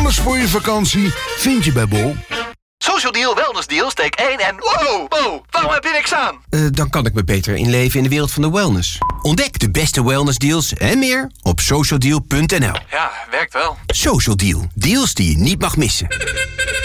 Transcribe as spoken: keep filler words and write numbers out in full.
Alles voor je vakantie vind je bij Bol. Social Deal, Wellness Deal, steek één en... Wow, wow, waarom heb je niks aan? Uh, dan kan ik me beter inleven in de wereld van de wellness. Ontdek de beste wellnessdeals en meer op socialdeal punt n l. Ja, werkt wel. Social Deal, deals die je niet mag missen.